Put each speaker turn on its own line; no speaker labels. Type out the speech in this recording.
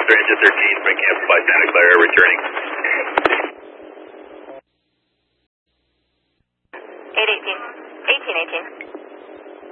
Officer Engine 13, breaking up by Santa Clara, returning.
818. 1818.